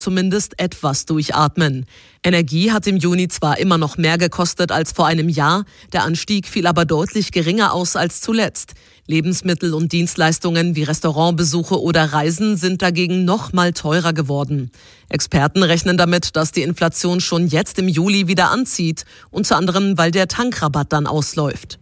zumindest etwas durchatmen. Energie hat im Juni zwar immer noch mehr gekostet als vor einem Jahr, der Anstieg fiel aber deutlich geringer aus als zuletzt. Lebensmittel und Dienstleistungen wie Restaurantbesuche oder Reisen sind dagegen noch mal teurer geworden. Experten rechnen damit, dass die Inflation schon jetzt im Juli wieder anzieht, unter anderem, weil der Tankrabatt dann ausläuft.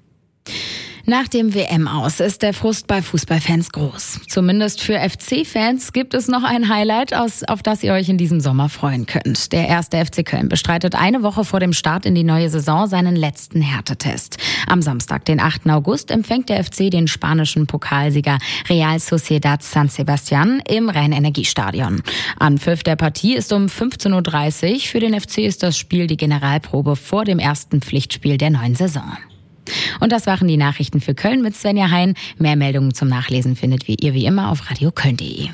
Nach dem WM-Aus ist der Frust bei Fußballfans groß. Zumindest für FC-Fans gibt es noch ein Highlight, auf das ihr euch in diesem Sommer freuen könnt. Der 1. FC Köln bestreitet eine Woche vor dem Start in die neue Saison seinen letzten Härtetest. Am Samstag, den 8. August, empfängt der FC den spanischen Pokalsieger Real Sociedad San Sebastián im Rhein-Energiestadion. Anpfiff der Partie ist um 15.30 Uhr. Für den FC ist das Spiel die Generalprobe vor dem ersten Pflichtspiel der neuen Saison. Und das waren die Nachrichten für Köln mit Svenja Hein. Mehr Meldungen zum Nachlesen findet ihr wie immer auf radioköln.de.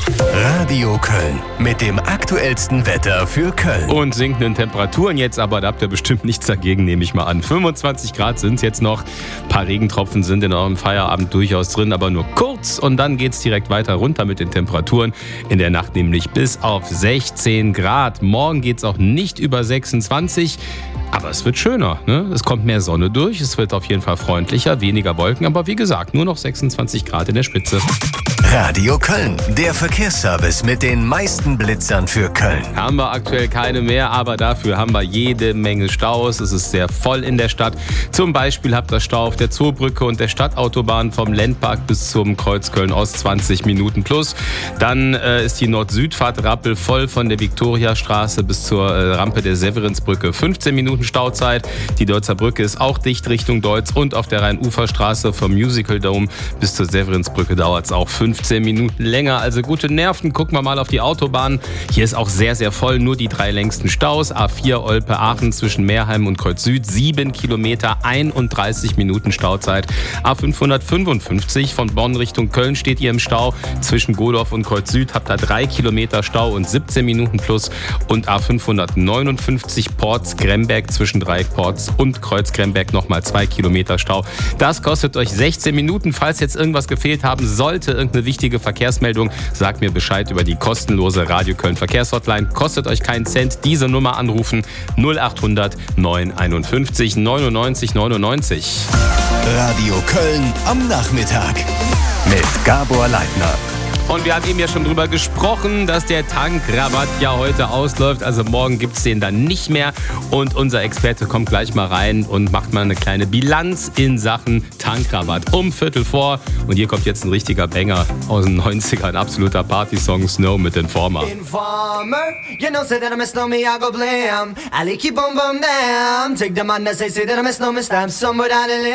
Radio Köln mit dem aktuellsten Wetter für Köln. Und sinkenden Temperaturen jetzt, aber da habt ihr bestimmt nichts dagegen, nehme ich mal an. 25 Grad sind es jetzt noch. Ein paar Regentropfen sind in eurem Feierabend durchaus drin, aber nur kurz. Und dann geht es direkt weiter runter mit den Temperaturen. In der Nacht nämlich bis auf 16 Grad. Morgen geht es auch nicht über 26. Aber es wird schöner, ne? Es kommt mehr Sonne durch, es wird auf jeden Fall freundlicher, weniger Wolken, aber wie gesagt, nur noch 26 Grad in der Spitze. Radio Köln, der Verkehrsservice mit den meisten Blitzern für Köln. Haben wir aktuell keine mehr, aber dafür haben wir jede Menge Staus. Es ist sehr voll in der Stadt. Zum Beispiel habt ihr Stau auf der Zoobrücke und der Stadtautobahn vom Lendpark bis zum Kreuz Köln-Ost 20 Minuten plus. Dann ist die Nord-Süd-Fahrt rappelvoll von der Viktoriastraße bis zur Rampe der Severinsbrücke 15 Minuten Stauzeit. Die Deutzer Brücke ist auch dicht Richtung Deutz und auf der Rhein-Ufer-Straße vom Musical Dome bis zur Severinsbrücke dauert es auch 15 Minuten länger. Also gute Nerven. Gucken wir mal auf die Autobahn. Hier ist auch sehr, sehr voll. Nur die 3 längsten Staus. A4 Olpe-Aachen zwischen Meerheim und Kreuz Süd. 7 Kilometer, 31 Minuten Stauzeit. A555 von Bonn Richtung Köln steht ihr im Stau. Zwischen Godorf und Kreuz Süd habt ihr 3 Kilometer Stau und 17 Minuten plus. Und A559 Porz-Gremberg zwischen Dreieck-Porz und Kreuz-Gremberg nochmal 2 Kilometer Stau. Das kostet euch 16 Minuten. Falls jetzt irgendwas gefehlt haben sollte, irgendeine wichtige Verkehrsmeldung, sagt mir Bescheid über die kostenlose Radio Köln Verkehrshotline. Kostet euch keinen Cent. Diese Nummer anrufen 0800 951 99 99. Radio Köln am Nachmittag mit Gabor Leitner. Und wir haben eben ja schon drüber gesprochen, dass der Tankrabatt ja heute ausläuft. Also morgen gibt es den dann nicht mehr. Und unser Experte kommt gleich mal rein und macht mal eine kleine Bilanz in Sachen Tankrabatt. Um 15:15. Und hier kommt jetzt ein richtiger Banger aus den 90ern. Ein absoluter Partysong, Snow mit Informer. Informer, you know, say that I miss no me, I go blam. I keep on bum down. Take the man that say that I miss no me, stamp somewhere down the lane.